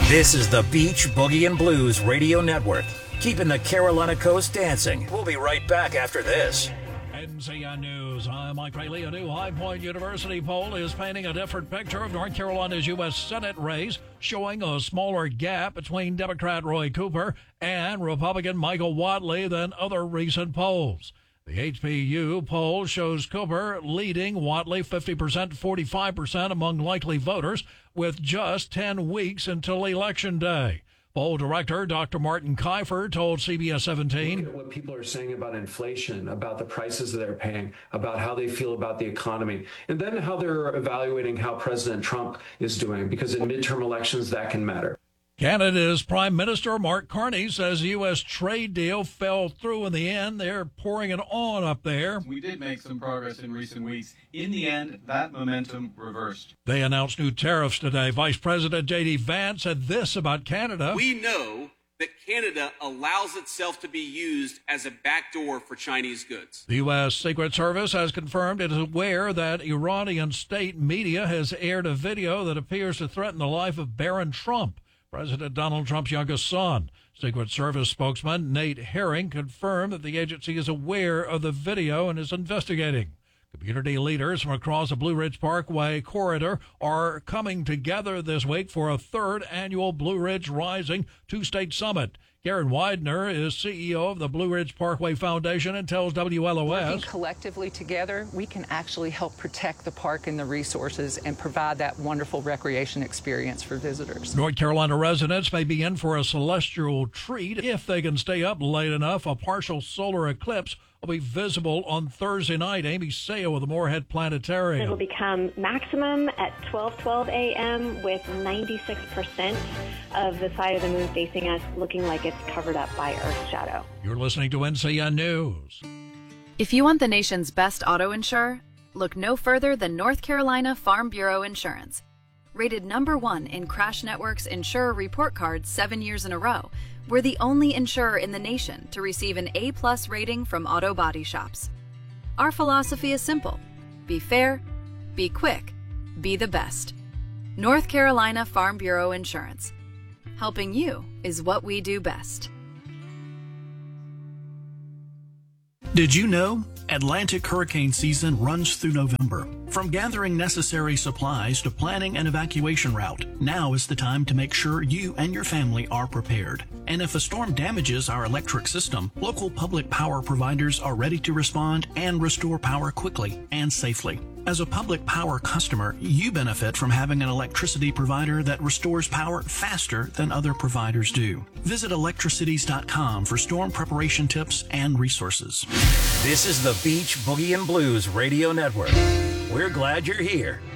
This is the Beach Boogie and Blues Radio Network, keeping the Carolina coast dancing. We'll be right back after this. NCN News. I'm Mike Rayleigh. A new High Point University poll is painting a different picture of North Carolina's U.S. Senate race, showing a smaller gap between Democrat Roy Cooper and Republican Michael Whatley than other recent polls. The HPU poll shows Cooper leading Whatley 50% to 45% among likely voters with just 10 weeks until Election Day. Poll director Dr. Martin Kiefer told CBS 17. Look at what people are saying about inflation, about the prices that they're paying, about how they feel about the economy, and then how they're evaluating how President Trump is doing, because in midterm elections, that can matter. Canada's Prime Minister Mark Carney says the U.S. trade deal fell through in the end. They're pouring it on up there. We did make some progress in recent weeks. In the end, that momentum reversed. They announced new tariffs today. Vice President J.D. Vance said this about Canada. We know that Canada allows itself to be used as a backdoor for Chinese goods. The U.S. Secret Service has confirmed it is aware that Iranian state media has aired a video that appears to threaten the life of Barron Trump, President Donald Trump's youngest son. Secret Service spokesman Nate Herring confirmed that the agency is aware of the video and is investigating. Community leaders from across the Blue Ridge Parkway corridor are coming together this week for a third annual Blue Ridge Rising two-state summit. Karen Widener is CEO of the Blue Ridge Parkway Foundation and tells WLOS. Working collectively together, we can actually help protect the park and the resources and provide that wonderful recreation experience for visitors. North Carolina residents may be in for a celestial treat if they can stay up late enough. A partial solar eclipse will be visible on Thursday night. Amy Seo with the Moorhead Planetarium. It will become maximum at 12:12 a.m. with 96% of the side of the moon facing us, looking like it's covered up by Earth's shadow. You're listening to NCN News. If you want the nation's best auto insurer, look no further than North Carolina Farm Bureau Insurance. Rated #1 in Crash Network's Insurer Report Card 7 years in a row, we're the only insurer in the nation to receive an A+ rating from auto body shops. Our philosophy is simple: be fair, be quick, be the best. North Carolina Farm Bureau Insurance. Helping you is what we do best. Did you know? Atlantic hurricane season runs through November. From gathering necessary supplies to planning an evacuation route, now is the time to make sure you and your family are prepared. And if a storm damages our electric system, local public power providers are ready to respond and restore power quickly and safely. As a public power customer, you benefit from having an electricity provider that restores power faster than other providers do. Visit electricities.com for storm preparation tips and resources. This is the Beach Boogie and Blues Radio Network. We're glad you're here.